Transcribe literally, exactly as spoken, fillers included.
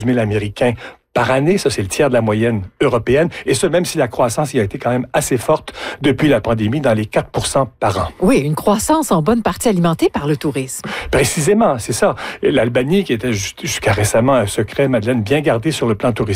mille Américains par année, ça c'est le tiers de la moyenne européenne, et ce même si la croissance y a été quand même assez forte depuis la pandémie, dans les quatre pour cent par an. Oui, une croissance en bonne partie alimentée par le tourisme. Précisément, c'est ça. L'Albanie, qui était jusqu'à récemment un secret, Madeleine, bien gardé sur le plan touristique,